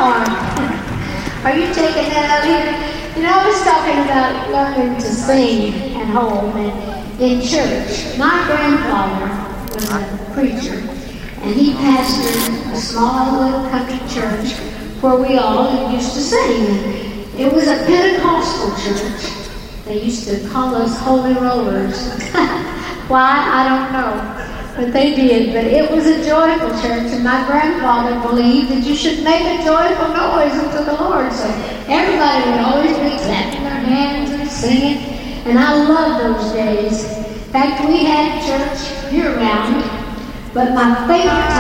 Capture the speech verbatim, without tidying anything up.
horn. Are you taking that out here? You know, I was talking about learning to sing at home and in church. My grandfather was a preacher, and he pastored a small little country church where we all used to sing. It was a Pentecostal church. They used to call us holy rollers. Why, I don't know. But they did. But it was a joyful church, and my grandfather believed that you should make a joyful noise unto the Lord. So everybody would always be clapping their hands and singing. And I love those days. In fact, we had church year-round. But my favorite